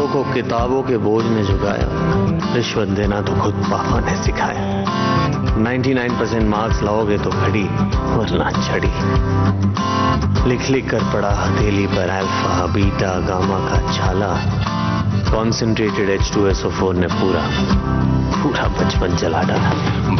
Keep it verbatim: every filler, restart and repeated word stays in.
बच्चों को किताबों के बोझ ने झुकाया, रिश्वत देना तो खुद पापा ने सिखाया। निन्यानवे परसेंट मार्क्स लाओगे तो घड़ी वरना छड़ी। लिख लिख कर पड़ा हथेली पर अल्फा बीटा गामा का छाला। Concentrated H two S O four ने पूरा पूरा बचपन जला डाला।